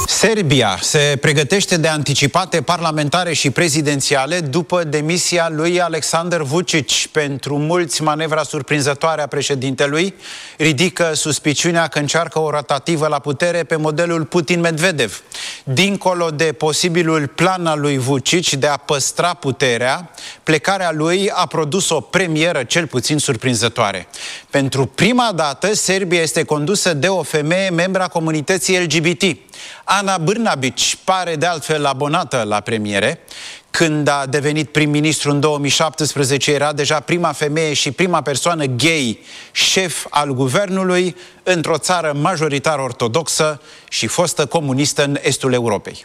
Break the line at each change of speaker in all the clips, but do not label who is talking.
Serbia se pregătește de anticipate parlamentare și prezidențiale după demisia lui Aleksandar Vučić. Pentru mulți, manevra surprinzătoare a președintelui ridică suspiciunea că încearcă o rotativă la putere pe modelul Putin-Medvedev. Dincolo de posibilul plan al lui Vučić de a păstra puterea, plecarea lui a produs o premieră cel puțin surprinzătoare. Pentru prima dată, Serbia este condusă de o femeie membra comunității LGBT. Ana Brnabić pare de altfel abonată la premiere. Când a devenit prim-ministru în 2017, era deja prima femeie și prima persoană gay șef al guvernului într-o țară majoritar ortodoxă și fostă comunistă în estul Europei.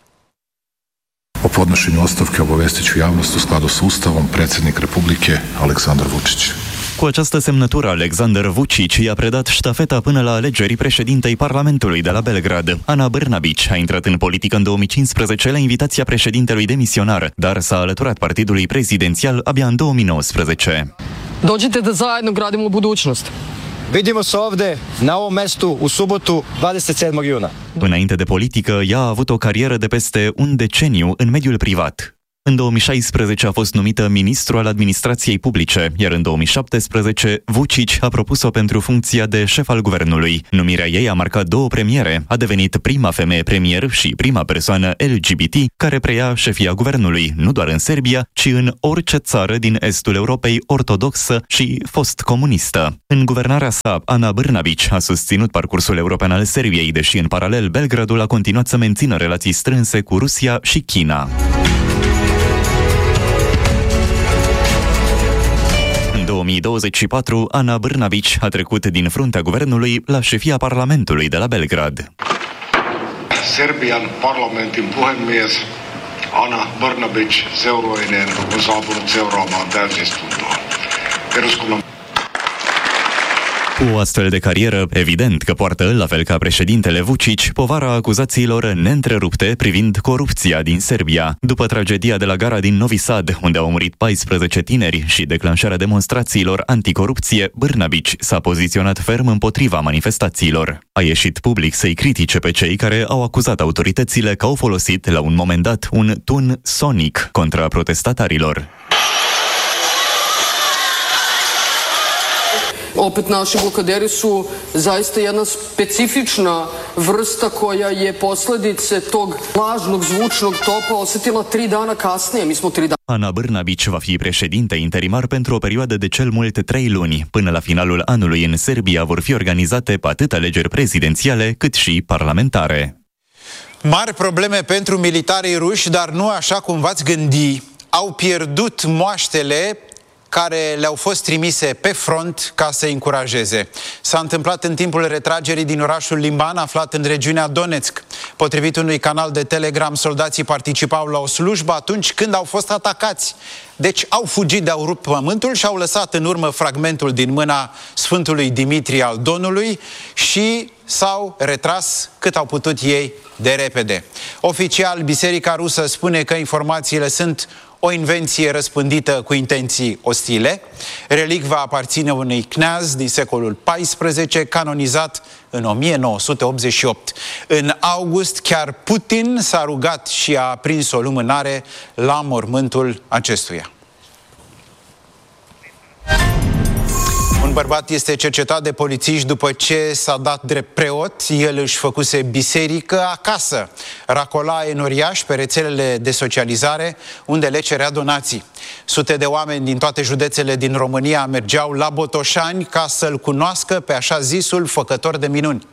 O podnošenju ostavke obavestit ću javnost u skladu s Ustavom predsjednik Republike Aleksandar Vučić.
Cu această semnătură, Aleksandar Vučić i-a predat ștafeta până la alegerii președintei Parlamentului de la Belgrad. Ana Brnabić a intrat în politică în 2015 la invitația președintelui demisionar, dar s-a alăturat partidului prezidențial abia în 2019.
Dođite da zajedno gradimo budućnost.
Vidimo se ovde, na ovom mestu, u subotu, 27. juna.
Înainte de politică, ea a avut o carieră de peste un deceniu în mediul privat. În 2016 a fost numită ministru al administrației publice, iar în 2017 Vučić a propus-o pentru funcția de șef al guvernului. Numirea ei a marcat două premiere, a devenit prima femeie premier și prima persoană LGBT care preia șefia guvernului, nu doar în Serbia, ci în orice țară din estul Europei ortodoxă și fost comunistă. În guvernarea sa, Ana Brnabić a susținut parcursul european al Serbiei, deși în paralel Belgradul a continuat să mențină relații strânse cu Rusia și China. În 2024, Ana Brnabić a trecut din fruntea guvernului la șefia Parlamentului de la Belgrad.
Serbian parlamentin puhemies Ana Brnabić seurueineen on saapunut seuraamaan täysistuntoa. Eduskunnan
Cu o astfel de carieră, evident că poartă, la fel ca președintele Vučić, povara acuzațiilor neîntrerupte privind corupția din Serbia. După tragedia de la gara din Novi Sad, unde au murit 14 tineri și declanșarea demonstrațiilor anticorupție, Brnabić s-a poziționat ferm împotriva manifestațiilor. A ieșit public să-i critique pe cei care au acuzat autoritățile că au folosit la un moment dat un tun sonic contra protestatarilor.
Opet naši blokaderi su zaista jedna specifična vrsta koja je posledice tog lažnog zvučnog topa osetila 3 dana kasnije. Mi smo 3 dana.
Ana Brnabić va fi președinte interimar pentru o perioadă de cel mult 3 luni. Până la finalul anului în Serbia vor fi organizate atât alegeri prezidențiale cât și parlamentare.
Mari probleme pentru militarii ruși, dar nu așa cum v-ați gândi. Au pierdut moaștele care le-au fost trimise pe front ca să încurajeze. S-a întâmplat în timpul retragerii din orașul Liman, aflat în regiunea Donetsk. Potrivit unui canal de Telegram, soldații participau la o slujbă atunci când au fost atacați. Deci au fugit, de-au rupt pământul și au lăsat în urmă fragmentul din mâna Sfântului Dimitrie al Donului și s-au retras cât au putut ei de repede. Oficial, Biserica Rusă spune că informațiile sunt o invenție răspândită cu intenții ostile. Relicva aparține unui kneaz din secolul XIV, canonizat în 1988. În august, chiar Putin s-a rugat și a aprins o lumânare la mormântul acestuia. Un bărbat este cercetat de polițiști după ce s-a dat drept preot. El își făcuse biserică acasă. Racola enoriaș pe rețelele de socializare unde le cerea donații. Sute de oameni din toate județele din România mergeau la Botoșani ca să-l cunoască pe așa zisul făcător de minuni.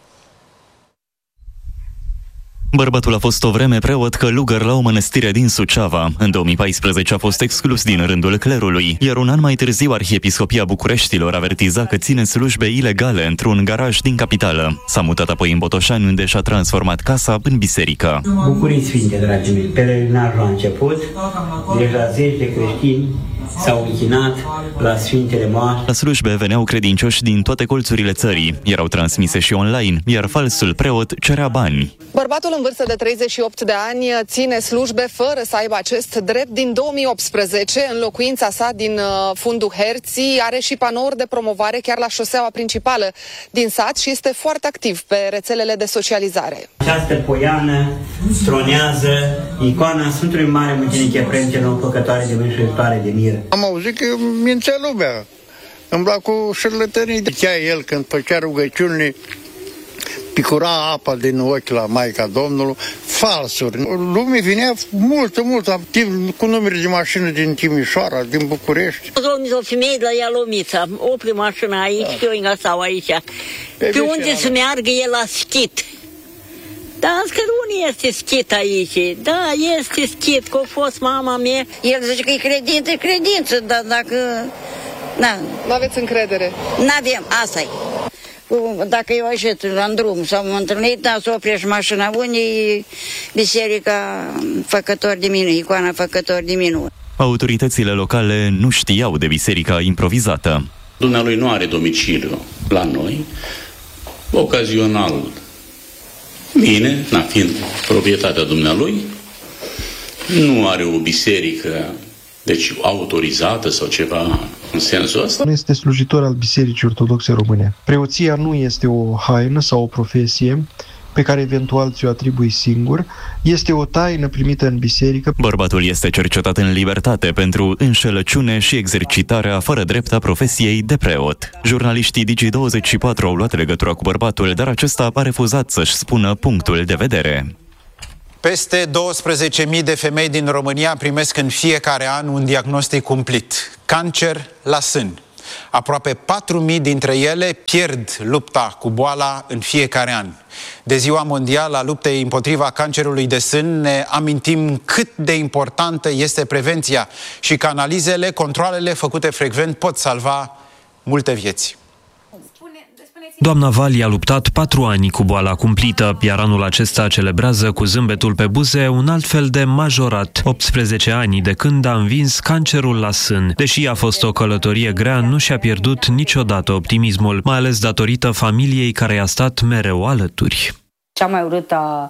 Bărbatul a fost o vreme preot călugăr la o mănăstire din Suceava. În 2014 a fost exclus din rândul clerului, iar un an mai târziu Arhiepiscopia Bucureștilor avertiza că ține slujbe ilegale într-un garaj din capitală. S-a mutat apoi în Botoșani, unde și-a transformat casa în biserică.
Bucurii sfinte, dragii mei, pelerinajul a început, deja zeci de creștini s-au închinat la Sfintele Moaște.
La slujbe veneau credincioși din toate colțurile țării. Erau transmise și online, iar falsul preot cerea bani.
Bărbatul în vârstă de 38 de ani ține slujbe fără să aibă acest drept din 2018. În locuința sa din fundul Herții are și panouri de promovare chiar la șoseaua principală din sat și este foarte activ pe rețelele de socializare.
această poiană tronează icoana Sfântului Mare Mucenic Efrem cel Nou, făcătoare de mâini și iubitoare de miră.
Am auzit că mințea lumea, îmbla cu șarlătănii. Chiar el când făcea rugăciunile, picura apa din ochi la Maica Domnului, falsuri. Lumea vinea multă, cu numere de mașină din Timișoara, din București.
O femeie de la Lomița, opri mașina aici, că eu sau aici. Pe unde să meargă el la schit. Da, că nu este schit aici. Da, este schit, că a fost mama mea. El zice că e credință, dar dacă... Da.
Nu aveți încredere?
N-avem, asta-i. Dacă eu așet în drum sau m-am întâlnit, da, să oprești mașina, unii biserica făcător de minuni, icoana făcător de minuni.
Autoritățile locale nu știau de biserica improvizată.
Dumnealui nu are domiciliu la noi, ocazional. Mine, fiind proprietatea dumnealui, nu are o biserică, deci autorizată sau ceva în sensul ăsta.
Nu este slujitor al Bisericii Ortodoxe Române. Preoția nu este o haină sau o profesie pe care eventual ți-o atribui singur. Este o taină primită în biserică.
Bărbatul este cercetat în libertate pentru înșelăciune și exercitarea fără drept a profesiei de preot. Jurnaliștii Digi24 au luat legătura cu bărbatul, dar acesta a refuzat să-și spună punctul de vedere.
Peste 12.000 de femei din România primesc în fiecare an un diagnostic cumplit: cancer la sân. Aproape 4.000 dintre ele pierd lupta cu boala în fiecare an. De Ziua Mondială a luptei împotriva cancerului de sân ne amintim cât de importantă este prevenția și că analizele, controalele făcute frecvent pot salva multe vieți.
Doamna Vali a luptat 4 ani cu boala cumplită, iar anul acesta celebrează cu zâmbetul pe buze un alt fel de majorat, 18 ani de când a învins cancerul la sân. Deși a fost o călătorie grea, nu și-a pierdut niciodată optimismul, mai ales datorită familiei care i-a stat mereu alături.
Cea mai urâtă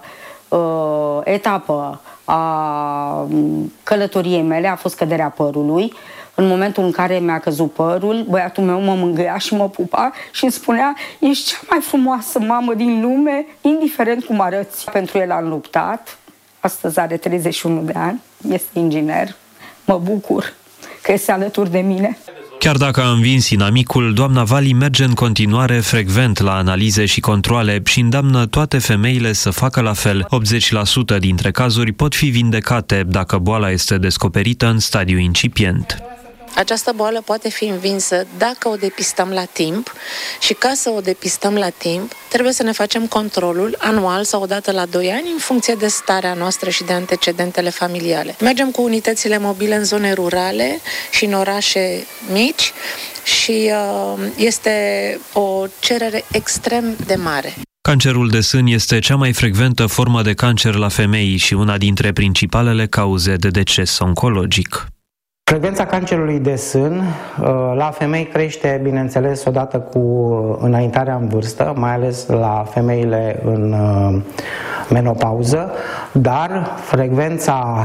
etapă a călătoriei mele a fost căderea părului. În momentul în care mi-a căzut părul, băiatul meu mă mângâia și mă pupa și îmi spunea: ești cea mai frumoasă mamă din lume, indiferent cum arăți. Pentru el am luptat, astăzi are 31 de ani, este inginer, mă bucur că este alături de mine.
Chiar dacă a învins inamicul, doamna Vali merge în continuare frecvent la analize și controale și îndeamnă toate femeile să facă la fel. 80% dintre cazuri pot fi vindecate dacă boala este descoperită în stadiu incipient.
Această boală poate fi învinsă dacă o depistăm la timp și ca să o depistăm la timp, trebuie să ne facem controlul anual sau o dată la 2 ani în funcție de starea noastră și de antecedentele familiale. Mergem cu unitățile mobile în zone rurale și în orașe mici și este o cerere extrem de mare.
Cancerul de sân este cea mai frecventă formă de cancer la femei și una dintre principalele cauze de deces oncologic.
Frecvența cancerului de sân la femei crește, bineînțeles, odată cu înaintarea în vârstă, mai ales la femeile în menopauză, dar frecvența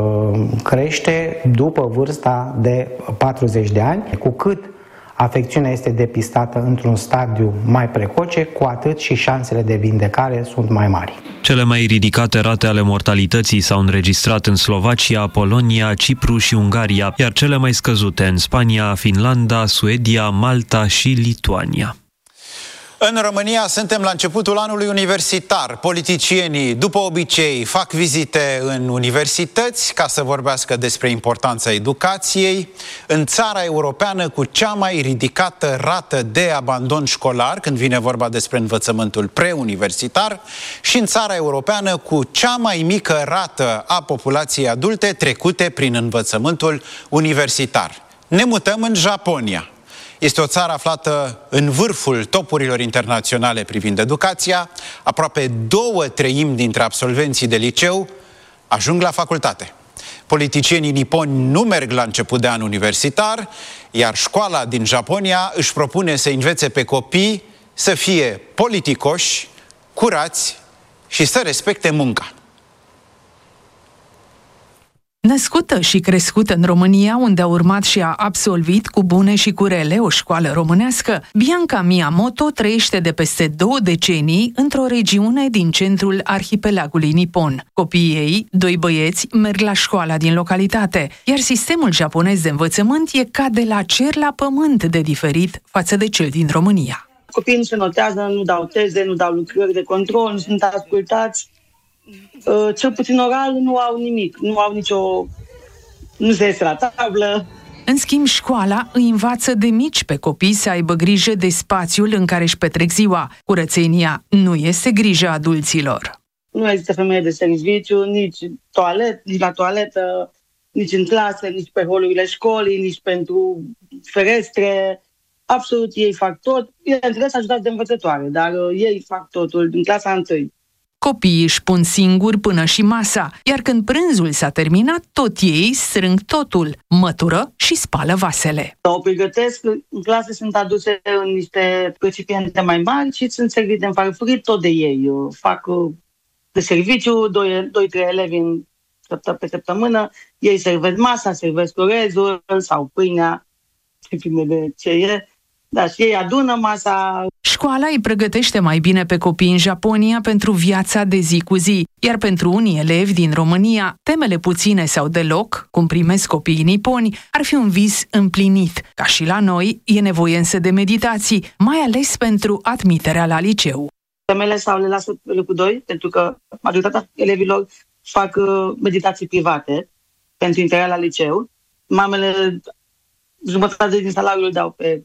crește după vârsta de 40 de ani. Cu cât afecțiunea este depistată într-un stadiu mai precoce, cu atât și șansele de vindecare sunt mai mari.
Cele mai ridicate rate ale mortalității s-au înregistrat în Slovacia, Polonia, Cipru și Ungaria, iar cele mai scăzute în Spania, Finlanda, Suedia, Malta și Lituania.
În România suntem la începutul anului universitar. Politicienii, după obicei, fac vizite în universități ca să vorbească despre importanța educației. În țara europeană cu cea mai ridicată rată de abandon școlar, când vine vorba despre învățământul preuniversitar, și în țara europeană cu cea mai mică rată a populației adulte trecute prin învățământul universitar. Ne mutăm în Japonia. Este o țară aflată în vârful topurilor internaționale privind educația. Aproape 2/3 dintre absolvenții de liceu ajung la facultate. Politicienii niponi nu merg la început de an universitar, iar școala din Japonia își propune să învețe pe copii să fie politicoși, curați și să respecte munca.
Născută și crescută în România, unde a urmat și a absolvit cu bune și cu rele o școală românească, Bianca Miyamoto trăiește de peste 2 decenii într-o regiune din centrul arhipelagului nipon. Copiii ei, 2 băieți, merg la școala din localitate, iar sistemul japonez de învățământ e ca de la cer la pământ de diferit față de cel din România.
Copiii nu se notează, nu dau teze, nu dau lucrări de control, nu sunt ascultați. Cel puțin oral nu au nimic, nu se iese la tablă.
În schimb, școala îi învață de mici pe copii să aibă grijă de spațiul în care își petrec ziua. Curățenia nu este grija adulților.
Nu există femeie de serviciu, nici la toaletă, nici în clase, nici pe holurile școlii, nici pentru ferestre. Absolut, ei fac tot. Bineînțeles, ajutați de învățătoare, dar ei fac totul din clasa 1.
Copiii își pun singuri până și masa, iar când prânzul s-a terminat, tot ei strâng totul, mătură și spală vasele.
O pregătesc, în clase sunt aduse în niște recipiente mai mari și sunt servite în farfurii tot de ei. Fac de serviciu, 2-3 elevi pe săptămână, ei servesc masa, servesc orezul sau pâinea, depinde de ce e. Da, și ei adună masa.
Școala îi pregătește mai bine pe copii în Japonia pentru viața de zi cu zi, iar pentru unii elevi din România, temele puține sau deloc, cum primesc copiii niponi, ar fi un vis împlinit. Ca și la noi, e nevoie însă de meditații, mai ales pentru admiterea la liceu.
Temele sau le lasă pe locul 2, pentru că majoritatea elevilor fac meditații private pentru intrarea la liceu. Mamele jumătate din salariul îl dau pe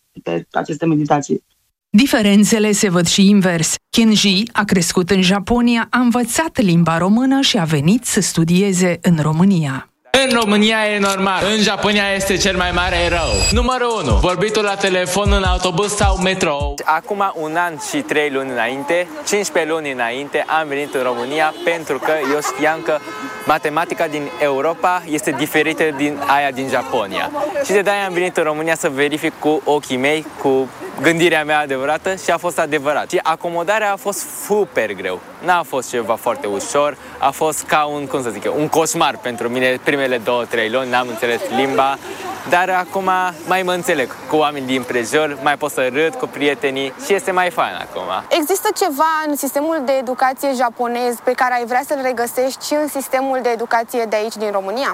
aceste meditații.
Diferențele se văd și invers. Kenji a crescut în Japonia, a învățat limba română și a venit să studieze în România.
În România e normal, în Japonia este cel mai mare rău. Numărul 1. Vorbitul la telefon în autobuz sau metrou.
Acum 1 an și 3 luni înainte, 15 luni înainte, am venit în România pentru că eu știam că matematica din Europa este diferită din aia din Japonia. Și de aia am venit în România să verific cu ochii mei, cu gândirea mea adevărată și a fost adevărat. Și acomodarea a fost super greu. N-a fost ceva foarte ușor, a fost ca un coșmar pentru mine. Primele 2-3 luni n-am înțeles limba, dar acum mai mă înțeleg cu oameni din prejur, mai pot să râd cu prietenii și este mai fain acum.
Există ceva în sistemul de educație japonez pe care ai vrea să-l regăsești și în sistemul de educație de aici din România?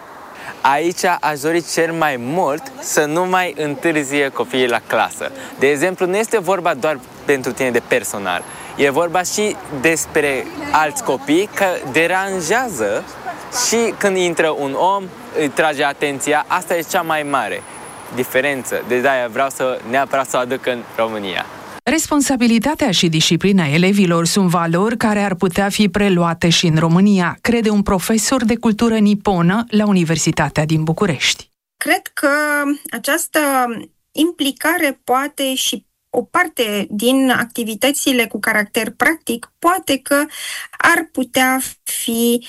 Aici aș dori cel mai mult să nu mai întârzie copiii la clasă. De exemplu, nu este vorba doar pentru tine de personal. E vorba și despre alți copii care deranjează și când intră un om, îi trage atenția. Asta e cea mai mare diferență. De-aia vreau neapărat să o aduc în România.
Responsabilitatea și disciplina elevilor sunt valori care ar putea fi preluate și în România, crede un profesor de cultură niponă la Universitatea din București.
Cred că această implicare poate și o parte din activitățile cu caracter practic poate că ar putea fi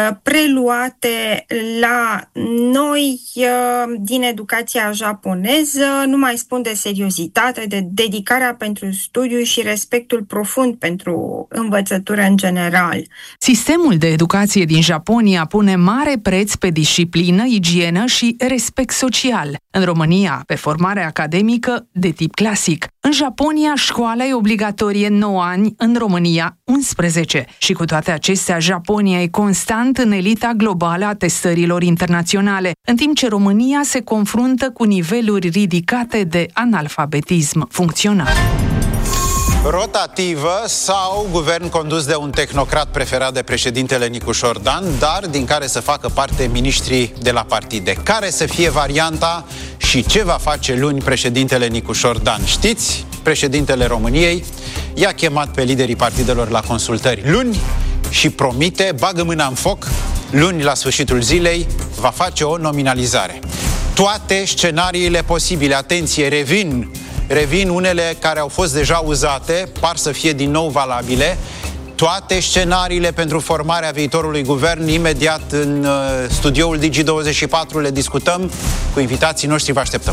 preluate la noi din educația japoneză, nu mai spun de seriozitate, de dedicarea pentru studiu și respectul profund pentru învățătură în general.
Sistemul de educație din Japonia pune mare preț pe disciplină, igienă și respect social. În România, pe formare academică de tip clasic. În Japonia, școala e obligatorie 9 ani, în România 11. Și cu toate acestea, Japonia e constant în elita globală a testărilor internaționale, în timp ce România se confruntă cu niveluri ridicate de analfabetism funcțional.
Rotativă sau guvern condus de un tehnocrat preferat de președintele Nicușor Dan, dar din care să facă parte miniștrii de la partide. Care să fie varianta și ce va face luni președintele Nicușor Dan? Știți, președintele României i-a chemat pe liderii partidelor la consultări luni și promite, bagă mâna în foc, luni la sfârșitul zilei va face o nominalizare. Toate scenariile posibile, atenție, revin unele care au fost deja uzate, par să fie din nou valabile. Toate scenariile pentru formarea viitorului guvern, imediat în studioul Digi24 le discutăm cu invitații noștri, vă așteptăm.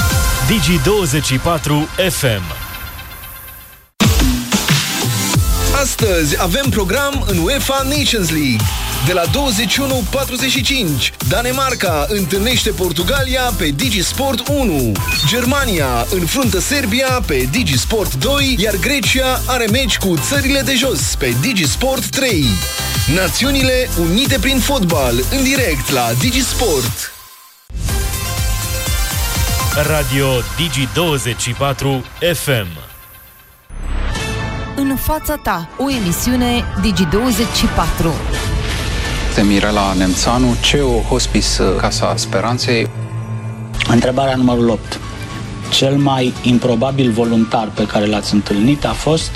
Digi24 FM.
Astăzi avem program în UEFA Nations League. De la 21:45, Danemarca întâlnește Portugalia pe Digisport 1. Germania înfruntă Serbia pe Digisport 2, iar Grecia are meci cu țările de jos pe Digisport 3. Națiunile unite prin fotbal, în direct la Digisport.
Radio Digi24 FM.
În fața ta, o emisiune Digi24.
Mirela Nemțanu, CEO Hospice Casa Speranței.
Întrebarea numărul 8. Cel mai improbabil voluntar pe care l-ați întâlnit a fost?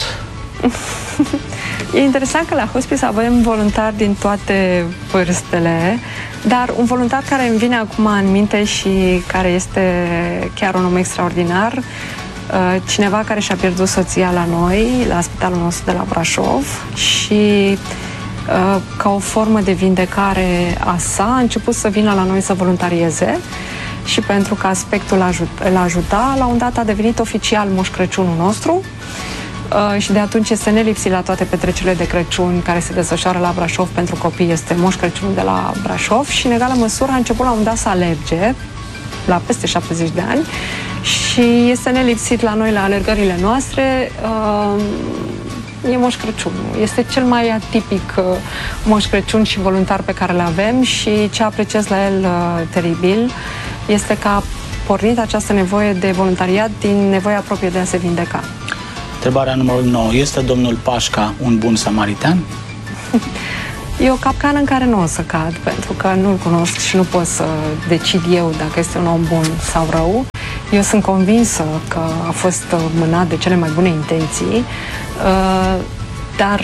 E interesant că la Hospice avem voluntari din toate vârstele, dar un voluntar care îmi vine acum în minte și care este chiar un om extraordinar, cineva care și-a pierdut soția la noi, la spitalul nostru de la Brașov, și ca o formă de vindecare a sa a început să vină la noi să voluntarieze, și pentru că aspectul îl ajuta, la un dat a devenit oficial Moș Crăciunul nostru. Și de atunci este nelipsit la toate petrecerile de Crăciun care se desfășoară la Brașov pentru copii, este Moș Crăciunul de la Brașov, și în egală măsură a început la un dat să alerge la peste 70 de ani și este nelipsit la noi la alergările noastre. E Moș Crăciunul. Este cel mai atipic Moș Crăciun și voluntar pe care îl avem, și ce apreciez la el teribil este că a pornit această nevoie de voluntariat din nevoia proprie de a se vindeca.
Întrebarea numărul 9. Este domnul Pașca un bun samaritan?
E o capcană în care nu o să cad, pentru că nu-l cunosc și nu pot să decid eu dacă este un om bun sau rău. Eu sunt convinsă că a fost mânat de cele mai bune intenții, dar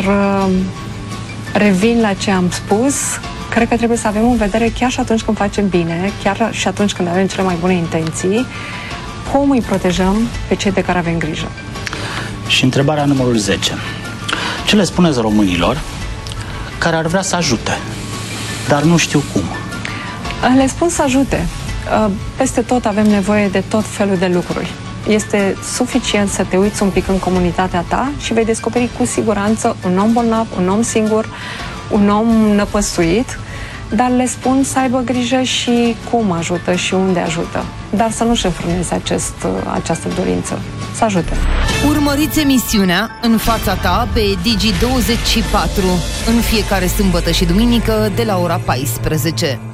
revin la ce am spus. Cred că trebuie să avem în vedere, chiar și atunci când facem bine, chiar și atunci când avem cele mai bune intenții, cum îi protejăm pe cei de care avem grijă.
Și întrebarea numărul 10. Ce le spuneți românilor care ar vrea să ajute, dar nu știu cum?
Le spun să ajute. Peste tot avem nevoie de tot felul de lucruri. Este suficient să te uiți un pic în comunitatea ta și vei descoperi cu siguranță un om bolnav, un om singur, un om năpăstuit, dar le spun să aibă grijă și cum ajută și unde ajută. Dar să nu-și înfrâneze această dorință. Să ajute.
Urmăriți emisiunea În fața ta pe Digi24 în fiecare sâmbătă și duminică de la ora 14.